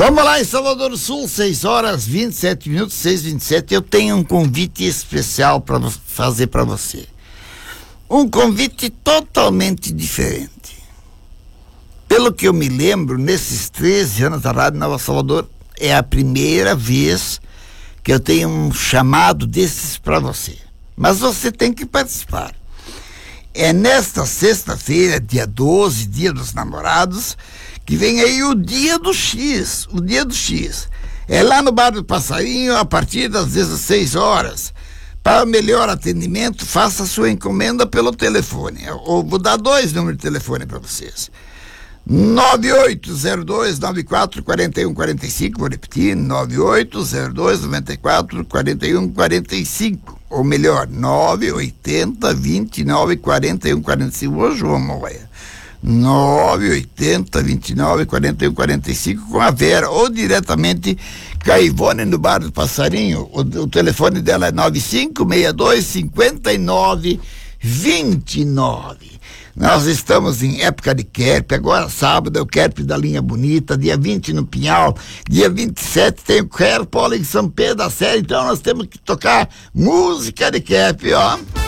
Vamos lá, em Salvador do Sul, 6h27, 6h27. Eu tenho um convite especial para fazer para você. Um convite totalmente diferente. Pelo que eu me lembro, nesses 13 anos da Rádio Nova Salvador, é a primeira vez que eu tenho um chamado desses para você. Mas você tem que participar. É nesta sexta-feira, dia 12, Dia dos Namorados, que vem aí o Dia do X, o Dia do X. É lá no Bar do Passarinho, a partir das 16 horas. Para melhor atendimento, faça sua encomenda pelo telefone. Eu vou dar 2 números de telefone para vocês. 9802-944145, vou repetir, 9802-944145, ou melhor, 980-29-4145, ô João Moia, 980-29-4145 com a Vera, ou diretamente com a Ivone no Bar do Passarinho. O telefone dela é 9562-5929. Nós estamos em época de Kerp, agora sábado é o Kerp da Linha Bonita, dia 20 no Pinhal, dia 27 tem o Kerp em São Pedro da Série, então nós temos que tocar música de Kerp, ó.